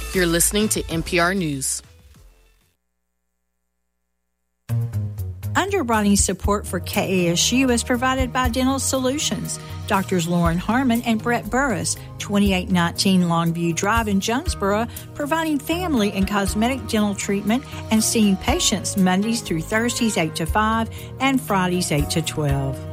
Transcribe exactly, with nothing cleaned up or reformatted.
You're listening to N P R News. Underwriting support for K A S U is provided by Dental Solutions. Doctors Lauren Harmon and Brett Burris, twenty-eight nineteen Longview Drive in Jonesboro, providing family and cosmetic dental treatment and seeing patients Mondays through Thursdays eight to five and Fridays eight to twelve.